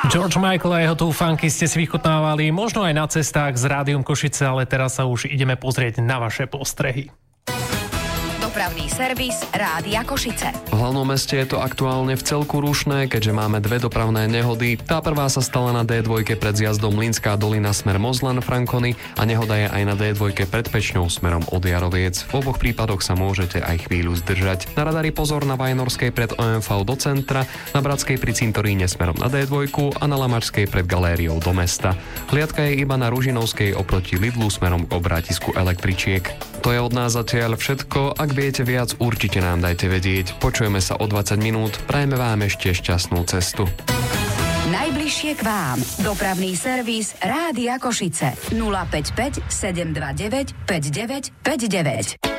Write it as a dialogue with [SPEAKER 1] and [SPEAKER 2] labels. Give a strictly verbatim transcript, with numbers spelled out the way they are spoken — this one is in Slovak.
[SPEAKER 1] George Michael a jeho túfanky ste si vychutnávali možno aj na cestách z Rádiom Košice, ale teraz sa už ideme pozrieť na vaše postrehy.
[SPEAKER 2] Dopravný servis Rádia Košice.
[SPEAKER 3] V hlavnom meste je to aktuálne v celku rušné, keďže máme dve dopravné nehody. Tá prvá sa stala na dé dva pred zjazdom Mlynská dolina smer Mozlan Frankony a nehoda je aj na dé dva pred Pečňou smerom od Jaroviec. V oboch prípadoch sa môžete aj chvíľu zdržať. Na radari pozor na Vajnorskej pred ó em vé do centra, na Bratskej pri cintoríne smerom na dé dva a na Lamačskej pred galériou do mesta. Hliadka je iba na Ružinovskej oproti Lidlu smerom k obrátisku električiek. To je od nás zatiaľ všetko. Ak viete viac, určite nám dajte vedieť. Počujeme sa o dvadsať minút. Prajeme vám ešte šťastnú cestu.
[SPEAKER 2] Najbližšie k vám. Dopravný servis Rádia Košice. nula päť päť sedem dva deväť päť deväť päť deväť.